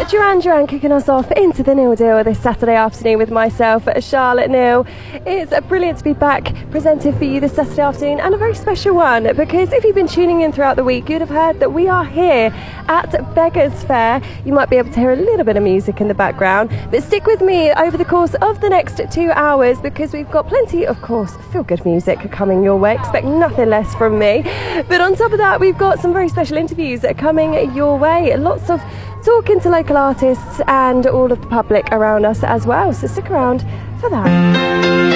Duran Duran kicking us off into the Neil Deal this Saturday afternoon with myself, Charlotte Neal. It's brilliant to be back presenting for you this Saturday afternoon, and a very special one, because if you've been tuning in throughout the week, you'd have heard that we are here at Beggars Fair. You might be able to hear a little bit of music in the background, but stick with me over the course of the next 2 hours, because we've got plenty, of course, feel-good music coming your way. Expect nothing less from me. But on top of that, we've got some very special interviews coming your way. Lots of talking to local artists and all of the public around us as well. So stick around for that.